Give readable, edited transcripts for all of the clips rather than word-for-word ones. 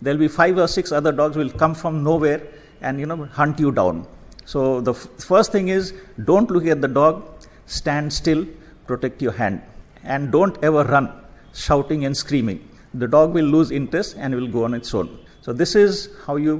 there'll be 5 or 6 other dogs will come from nowhere and hunt you down. So the first thing is, don't look at the dog, stand still, protect your hand, and don't ever run shouting and screaming. The dog will lose interest and will go on its own. So this is how you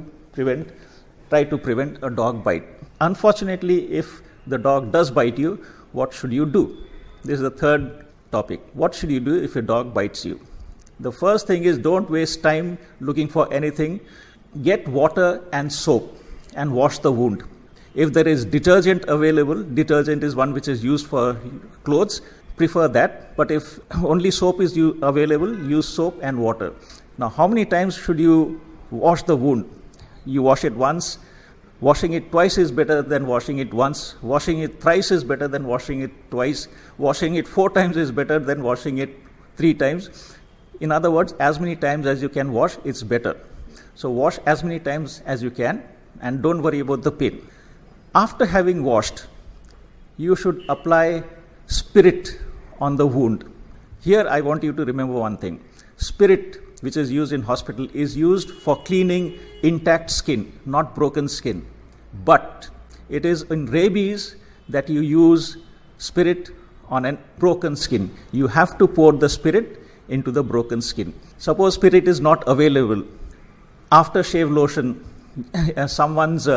try to prevent a dog bite. Unfortunately, if the dog does bite you, what should you do? This is the third topic. What should you do if a dog bites you? The first thing is, don't waste time looking for anything. Get water and soap and wash the wound. If there is detergent available, detergent is one which is used for clothes, prefer that. But if only soap is available, use soap and water. Now, how many times should you wash the wound? You wash it once. Washing it twice is better than washing it once. Washing it thrice is better than washing it twice. Washing it 4 times is better than washing it 3 times. In other words, as many times as you can wash, it's better. So wash as many times as you can and don't worry about the pain. After having washed, you should apply spirit on the wound. Here I want you to remember one thing. Spirit, which is used in hospital, is used for cleaning intact skin, not broken skin. But it is in rabies that you use spirit on a broken skin. You have to pour the spirit into the broken skin. Suppose spirit is not available. Aftershave lotion, someone's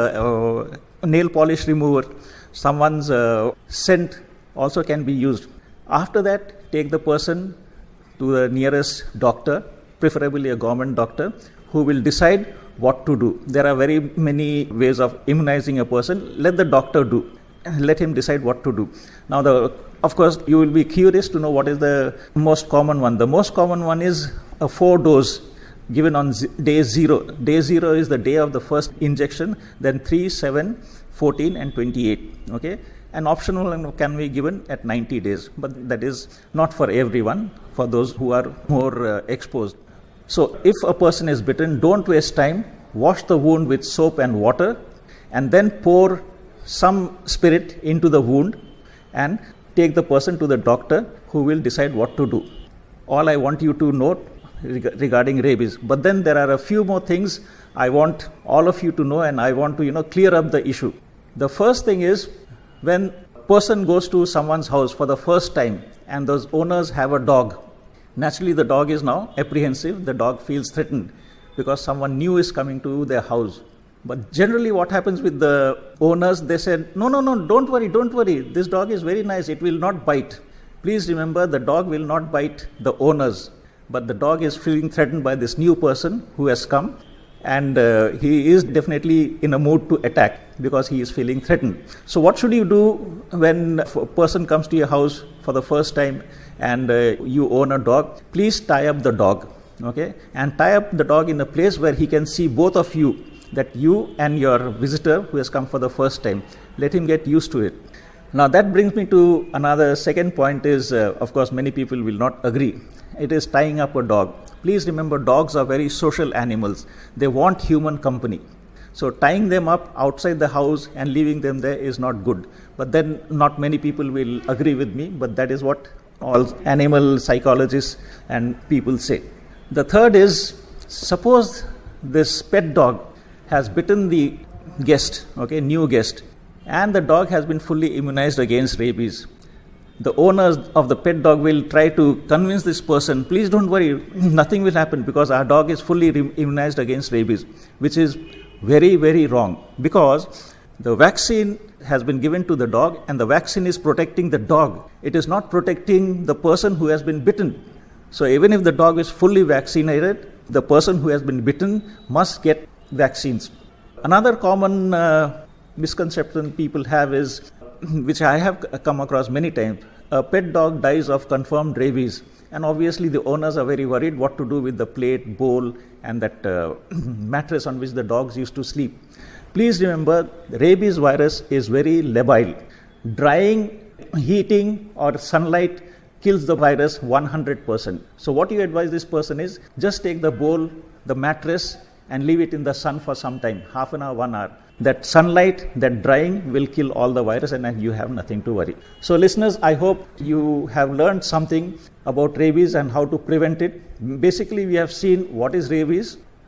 nail polish remover, someone's scent also can be used. After that, take the person to the nearest doctor, preferably a government doctor, who will decide what to do. There are very many ways of immunizing a person. Let the doctor do. Let him decide what to do. Now, of course, you will be curious to know what is the most common one. The most common one is a 4-dose given on day 0. Day 0 is the day of the first injection, then 3, 7, 14 and 28. Okay? An optional can be given at 90 days, but that is not for everyone, for those who are more exposed. So if a person is bitten, don't waste time. Wash the wound with soap and water and then pour some spirit into the wound and take the person to the doctor who will decide what to do. All I want you to note regarding rabies. But then there are a few more things I want all of you to know, and I want to clear up the issue. The first thing is, when a person goes to someone's house for the first time and those owners have a dog, naturally the dog is now apprehensive. The dog feels threatened because someone new is coming to their house. But generally what happens with the owners, they said, no, don't worry. This dog is very nice. It will not bite. Please remember, the dog will not bite the owners. But the dog is feeling threatened by this new person who has come, and he is definitely in a mood to attack because he is feeling threatened. So what should you do when a person comes to your house for the first time and you own a dog? Please tie up the dog, okay? And tie up the dog in a place where he can see both of you, that you and your visitor who has come for the first time. Let him get used to it. Now that brings me to another second point is, of course, many people will not agree. It is tying up a dog. Please remember, dogs are very social animals. They want human company. So tying them up outside the house and leaving them there is not good. But then not many people will agree with me, but that is what all animal psychologists and people say. The third is, suppose this pet dog has bitten the guest, okay, new guest, and the dog has been fully immunized against rabies. The owners of the pet dog will try to convince this person, please don't worry, nothing will happen because our dog is fully immunized against rabies, which is very, very wrong, because the vaccine has been given to the dog and the vaccine is protecting the dog. It is not protecting the person who has been bitten. So even if the dog is fully vaccinated, the person who has been bitten must get vaccines. Another common misconception people have is, which I have come across many times, a pet dog dies of confirmed rabies, and obviously the owners are very worried what to do with the plate, bowl and that mattress on which the dogs used to sleep. Please remember, the rabies virus is very labile. Drying, heating or sunlight kills the virus 100%. So what you advise this person is, just take the bowl, the mattress and leave it in the sun for some time, half an hour, 1 hour. That sunlight, that drying will kill all the virus and you have nothing to worry. So listeners, I hope you have learned something about rabies and how to prevent it. Basically, we have seen what is rabies,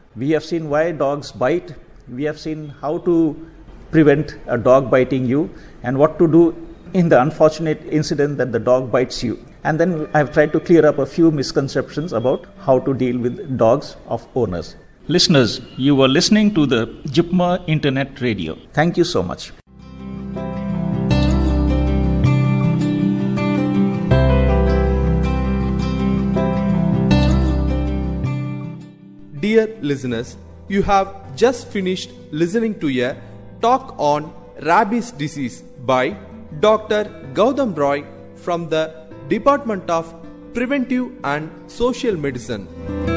We have seen why dogs bite. We have seen how to prevent a dog biting you and what to do in the unfortunate incident that the dog bites you. And then I've tried to clear up a few misconceptions about how to deal with dogs of owners. Listeners, you were listening to the JIPMER Internet Radio. Thank you so much. Dear listeners, you have just finished listening to a talk on rabies disease by Dr. Gautam Roy from the Department of Preventive and Social Medicine.